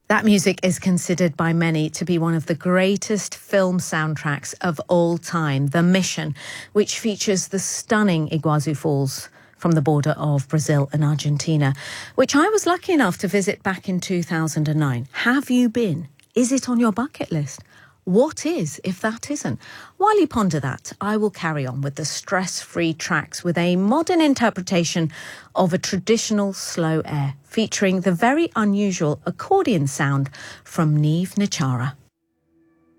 That music is considered by many to be one of the greatest film soundtracks of all time, The Mission, which features the stunning Iguazu Falls from the border of Brazil and Argentina, which I was lucky enough to visit back in 2009. Have you been? Is it on your bucket list? What is, if that isn't? While you ponder that, I will carry on with the stress-free tracks with a modern interpretation of a traditional slow air, featuring the very unusual accordion sound from Niamh na Teara.